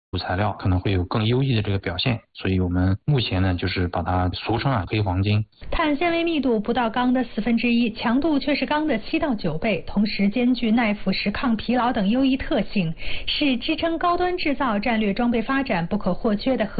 材料可能会有更优异的这个表现，所以我们目前呢就是把它俗称黑黄金。 碳纤维密度不到钢的1/4，强度却是钢的7到9倍，同时兼具耐腐蚀、抗疲劳等优异特性，是支撑高端制造战略装备发展不可或缺的核